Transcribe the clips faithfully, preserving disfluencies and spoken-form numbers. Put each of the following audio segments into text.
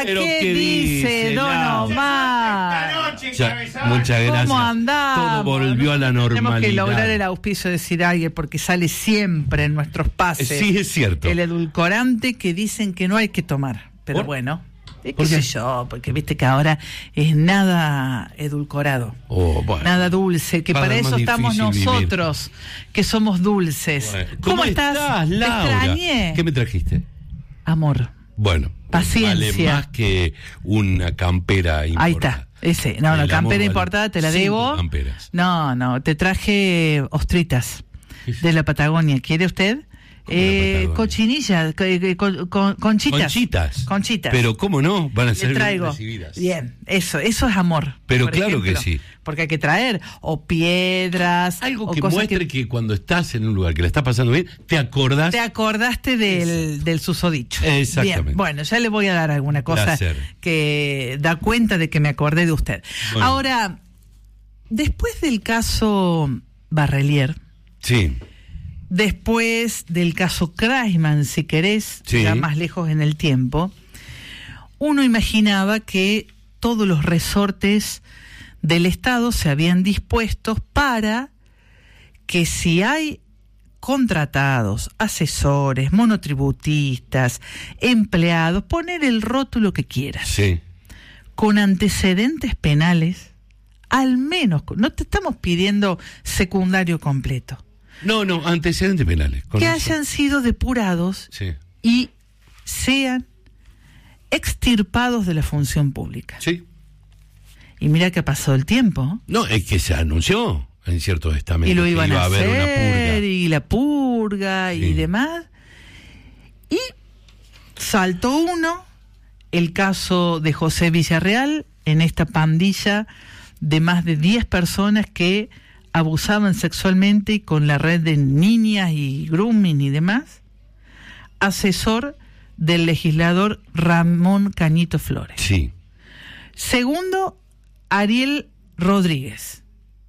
Pero ¿qué, ¿qué dice, dice, Don Laura? Omar? Ya, muchas gracias. ¿Cómo andamos? Todo volvió a la normalidad. Tenemos que lograr el auspicio de Sirague porque sale siempre en nuestros pases. Sí, es cierto. El edulcorante que dicen que no hay que tomar. Pero ¿Por? bueno, ¿qué ¿Por sé qué? yo? Porque viste que ahora es nada edulcorado. Oh, bueno. Nada dulce, que Cada para vez eso más estamos difícil nosotros, que somos dulces. Bueno. ¿Cómo, ¿Cómo estás? estás, Te Laura? extrañé. ¿Qué me trajiste? Amor. Bueno, Paciencia. vale más que una campera importada. Ahí está. Ese, no, no, El amor campera vale importada, te la cinco debo. camperas. No, no, te traje ostritas de la Patagonia. ¿Quiere usted? Eh, Patagonia? cochinilla, co- eh, con- con- conchitas. Conchitas. Conchitas. Pero cómo no, van a Le ser bien traigo. recibidas. Bien, eso, eso es amor. Pero por claro que ejemplo. sí. Porque hay que traer o piedras, Algo o que cosas muestre que... cuando estás en un lugar que la estás pasando bien, te acordás. te acordaste del, del susodicho. Exactamente. Bien, bueno, ya le voy a dar alguna cosa Placer. que da cuenta de que me acordé de usted. Bueno. Ahora, después del caso Barrelier, Sí. después del caso Kreisman, si querés, Sí. ya más lejos en el tiempo, uno imaginaba que todos los resortes del Estado se habían dispuesto para que si hay contratados, asesores, monotributistas, empleados, poner el rótulo que quieras, Sí. con antecedentes penales, al menos, no te estamos pidiendo secundario completo, No, no, antecedentes penales. Con que eso. hayan sido depurados Sí. y sean extirpados de la función pública. Sí. Y mira que ha pasado el tiempo. No, es que se anunció en ciertos estamentos Y lo que iban iba a a haber una hacer, purga. y la purga, Sí. y demás. Y saltó uno, el caso de José Villarreal, en esta pandilla de más de diez personas que abusaban sexualmente y con la red de niñas y grooming y demás, asesor del legislador Ramón Cañito Flores. Sí. Segundo, Ariel Rodríguez,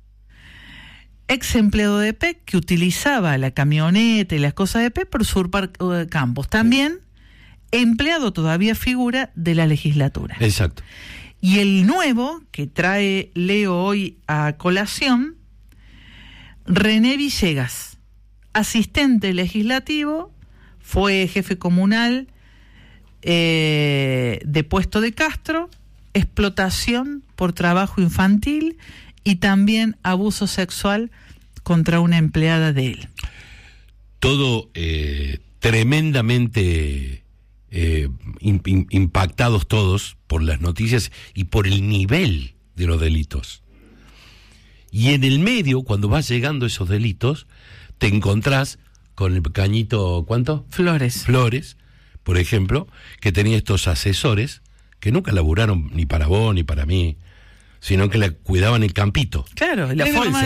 ex empleado de P E C que utilizaba la camioneta y las cosas de P E C para usurpar uh, campos. También empleado, todavía figura de la legislatura. Exacto. Y el nuevo, que trae Leo hoy a colación, René Villegas, asistente legislativo, fue jefe comunal eh, de Puesto de Castro, explotación por trabajo infantil y también abuso sexual contra una empleada de él. Todo eh, tremendamente eh, in- in- impactados todos por las noticias y por el nivel de los delitos. Y en el medio, cuando vas llegando a esos delitos, te encontrás con el Cañito, ¿cuánto? Flores. Flores, por ejemplo, que tenía estos asesores que nunca laburaron ni para vos ni para mí, sino que le cuidaban el campito. Claro, la Era forma